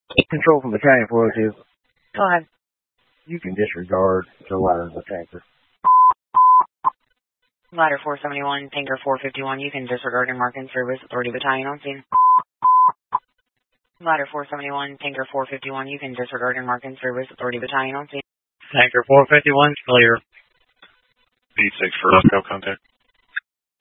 Control from Battalion 402. Go ahead. You can disregard the ladder of the tanker. Ladder 471, Tanker 451, you can disregard and mark in service. Authority Battalion on scene. Ladder 471, Tanker 451, you can disregard and mark in service. Authority Battalion on scene. Tanker 451's clear. B6 for Roscoe contact.